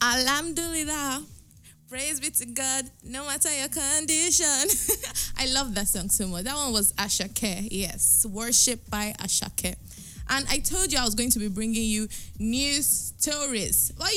Alhamdulillah. Praise be to God, no matter your condition. I love that song so much. That one was Ashake. Yes, Worship by Ashake. And I told you I was going to be bringing you news stories. Well,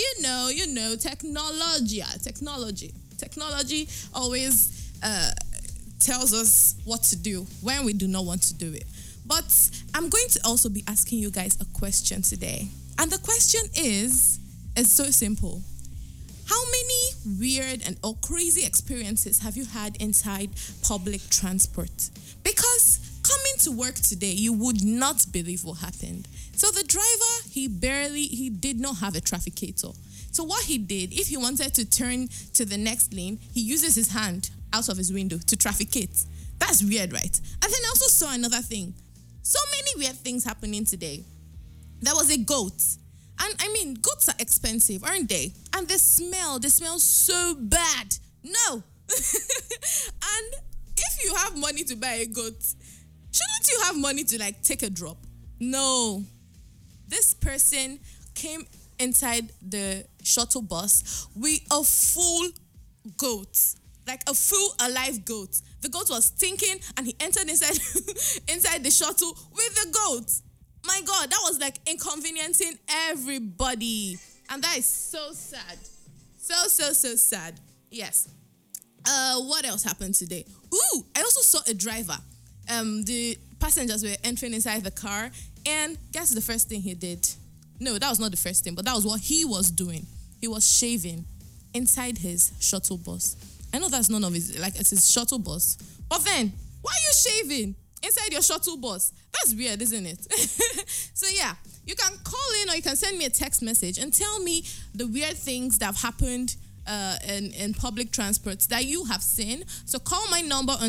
technology always tells us what to do when we do not want to do it. But I'm going to also be asking you guys a question today. And the question is so simple. How many weird or crazy experiences have you had inside public transport? Because coming to work today, you would not believe what happened. So the driver, he did not have a trafficator. So what he did, if he wanted to turn to the next lane, he uses his hand out of his window to trafficate. That's weird, right? And then I also saw another thing. So many weird things happening today. There was a goat. And I mean, goats are expensive, aren't they? And they smell so bad. No. And if you have money to buy a goat, shouldn't you have money to take a drop? No. This person came inside the shuttle bus with a full goat. Like a full alive goat. The goat was stinking and he entered inside the shuttle with the goat. My God, that was inconveniencing everybody. And that is so sad. So sad. Yes. What else happened today? Ooh, I also saw a driver. The passengers were entering inside the car. And guess the first thing he did? No, that was not the first thing, but that was what he was doing. He was shaving inside his shuttle bus. I know that's none of his, it's his shuttle bus. But then, why are you shaving inside your shuttle bus? That's weird, isn't it? So yeah, you can call in or you can send me a text message and tell me the weird things that have happened in public transport that you have seen. So call my number on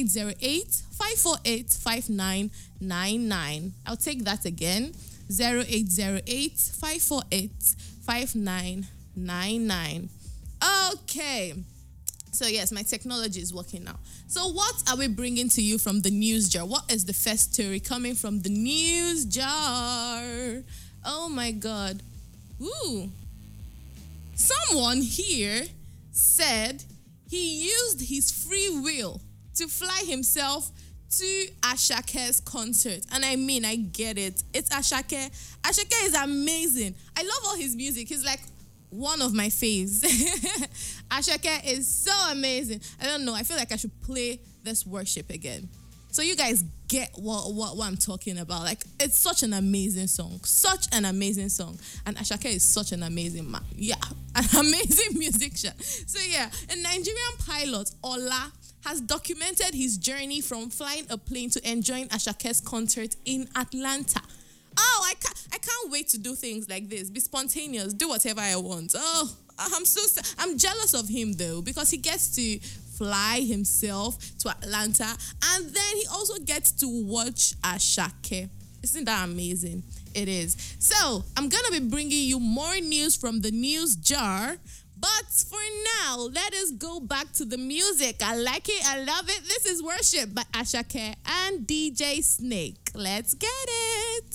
0808-548-5999. I'll take that again. 0808-548-5999. Okay. So yes, my technology is working now. So what are we bringing to you from the news jar? What is the first story coming from the news jar? Oh my God. Ooh. Someone here said he used his free will to fly himself to Ashake's concert. And I mean, I get it. It's Ashake. Ashake is amazing. I love all his music. He's one of my faves. Ashake is so amazing. I don't know. I feel like I should play this worship again. So you guys get what I'm talking about. It's such an amazing song. Such an amazing song. And Ashake is such an amazing man. Yeah. An amazing musician. So yeah, a Nigerian pilot, Ola, has documented his journey from flying a plane to enjoying Ashake's concert in Atlanta. Oh, I can't wait to do things like this. Be spontaneous. Do whatever I want. Oh, I'm jealous of him though, because he gets to fly himself to Atlanta and then he also gets to watch Ashake. Isn't that amazing? It is. So, I'm going to be bringing you more news from the news jar. But for now, let us go back to the music. I like it. I love it. This is Worship by Ashake and DJ Snake. Let's get it.